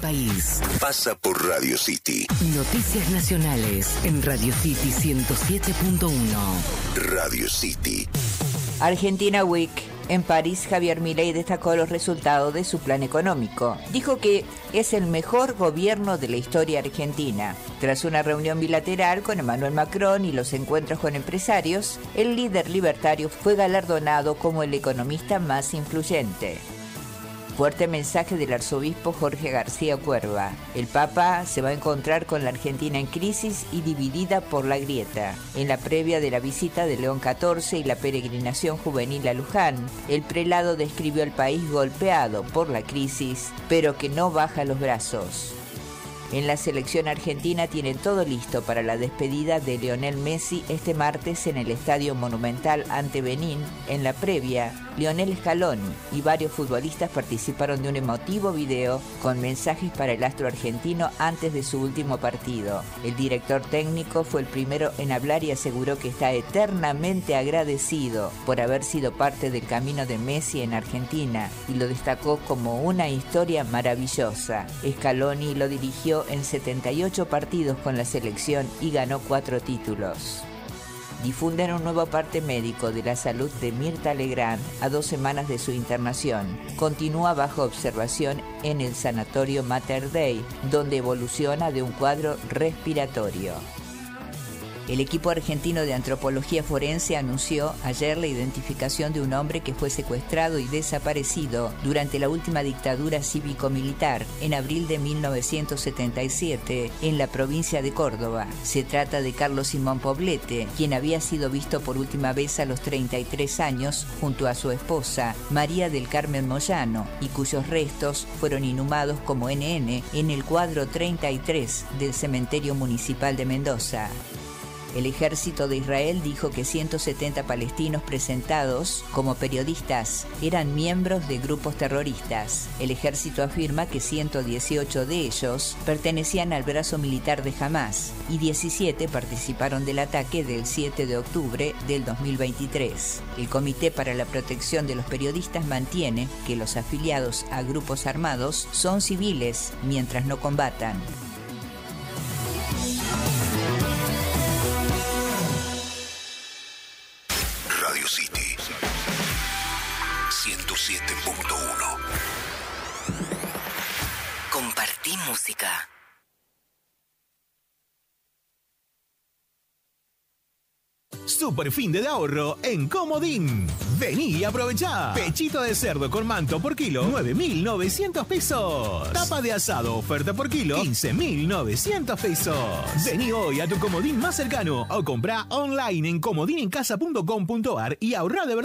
país. Pasa por Radio City. Noticias nacionales en Radio City 107.1. Radio City. Argentina Week. En París, Javier Milei destacó los resultados de su plan económico. Dijo que es el mejor gobierno de la historia argentina. Tras una reunión bilateral con Emmanuel Macron y los encuentros con empresarios, el líder libertario fue galardonado como el economista más influyente. Fuerte mensaje del arzobispo Jorge García Cuerva. El Papa se va a encontrar con la Argentina en crisis y dividida por la grieta. En la previa de la visita de León XIV y la peregrinación juvenil a Luján, el prelado describió al país golpeado por la crisis, pero que no baja los brazos. En la selección argentina tiene todo listo para la despedida de Lionel Messi este martes en el Estadio Monumental ante Benín. En la previa, Lionel Scaloni y varios futbolistas participaron de un emotivo video con mensajes para el astro argentino antes de su último partido. El director técnico fue el primero en hablar y aseguró que está eternamente agradecido por haber sido parte del camino de Messi en Argentina y lo destacó como una historia maravillosa. Scaloni lo dirigió en 78 partidos con la selección y ganó 4 títulos. Difunden un nuevo parte médico de la salud de Mirta Legrand a 2 semanas de su internación. Continúa bajo observación en el sanatorio Mater Dei, donde evoluciona de un cuadro respiratorio. El equipo argentino de antropología forense anunció ayer la identificación de un hombre que fue secuestrado y desaparecido durante la última dictadura cívico-militar en abril de 1977 en la provincia de Córdoba. Se trata de Carlos Simón Poblete, quien había sido visto por última vez a los 33 años junto a su esposa, María del Carmen Moyano, y cuyos restos fueron inhumados como NN en el cuadro 33 del cementerio municipal de Mendoza. El ejército de Israel dijo que 170 palestinos presentados como periodistas eran miembros de grupos terroristas. El ejército afirma que 118 de ellos pertenecían al brazo militar de Hamás y 17 participaron del ataque del 7 de octubre del 2023. El Comité para la Protección de los Periodistas mantiene que los afiliados a grupos armados son civiles mientras no combatan. Radio City 107.1. Compartí música. Super fin de ahorro en Comodín. Vení y aprovechá. Pechito de cerdo con manto por kilo, 9.900 pesos. Tapa de asado, oferta por kilo, 15.900 pesos. Vení hoy a tu Comodín más cercano o comprá online en comodinencasa.com.ar y ahorrá de verdad.